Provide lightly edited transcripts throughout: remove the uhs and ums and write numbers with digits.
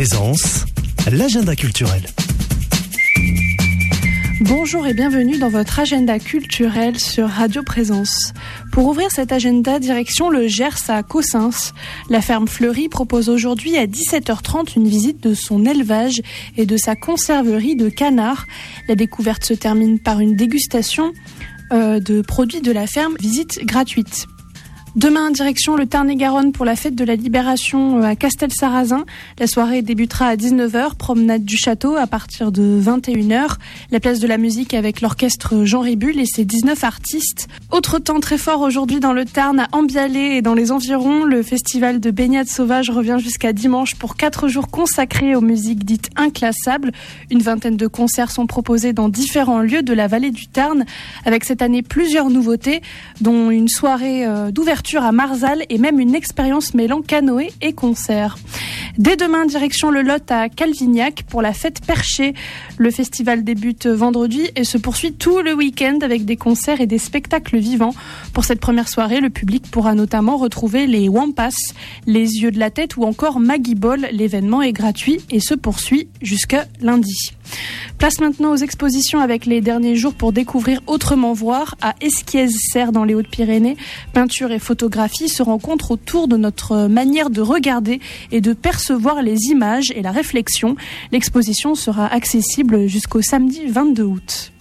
Présence, l'agenda culturel. Bonjour et bienvenue dans votre agenda culturel sur Radio Présence. Pour ouvrir cet agenda, direction le Gers à Cossens. La ferme Fleury propose aujourd'hui à 17h30 une visite de son élevage et de sa conserverie de canards. La découverte se termine par une dégustation de produits de la ferme, visite gratuite. Demain, direction le Tarn-et-Garonne pour la fête de la Libération à Castelsarrasin. La soirée débutera à 19h, promenade du château à partir de 21h. La place de la musique avec l'orchestre Jean Ribul et ses 19 artistes. Autre temps très fort aujourd'hui dans le Tarn, à Ambialé et dans les environs. Le festival de baignade sauvage revient jusqu'à dimanche pour 4 jours consacrés aux musiques dites inclassables. Une vingtaine de concerts sont proposés dans différents lieux de la vallée du Tarn, avec cette année plusieurs nouveautés, dont une soirée d'ouverture à Marzal et même une expérience mêlant canoë et concert. Dès demain, direction le Lot à Calvignac pour la fête perchée. Le festival débute vendredi et se poursuit tout le week-end avec des concerts et des spectacles vivants. Pour cette première soirée, le public pourra notamment retrouver les Wampas, les Yeux de la Tête ou encore Maggie Ball. L'événement est gratuit et se poursuit jusqu'à lundi. Place maintenant aux expositions avec les derniers jours pour découvrir Autrement voir à Esquies-Serre dans les Hautes-Pyrénées. Peinture et photographie se rencontrent autour de notre manière de regarder et de percevoir les images et la réflexion. L'exposition sera accessible jusqu'au samedi 22 août.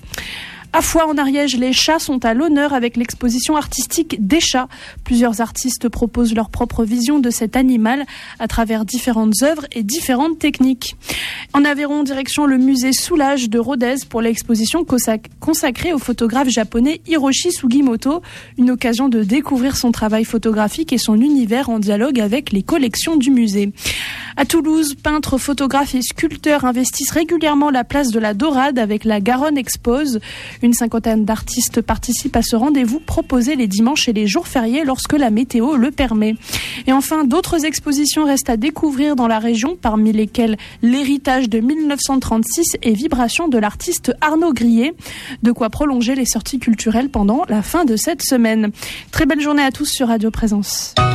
À Foix en Ariège, les chats sont à l'honneur avec l'exposition artistique des chats. Plusieurs artistes proposent leur propre vision de cet animal à travers différentes œuvres et différentes techniques. En Aveyron, direction le musée Soulage de Rodez pour l'exposition consacrée au photographe japonais Hiroshi Sugimoto. Une occasion de découvrir son travail photographique et son univers en dialogue avec les collections du musée. À Toulouse, peintres, photographes et sculpteurs investissent régulièrement la place de la Dorade avec la Garonne Expose. Une cinquantaine d'artistes participent à ce rendez-vous proposé les dimanches et les jours fériés lorsque la météo le permet. Et enfin, d'autres expositions restent à découvrir dans la région, parmi lesquelles l'héritage de 1936 et Vibrations de l'artiste Arnaud Grillet. De quoi prolonger les sorties culturelles pendant la fin de cette semaine. Très belle journée à tous sur Radio Présence.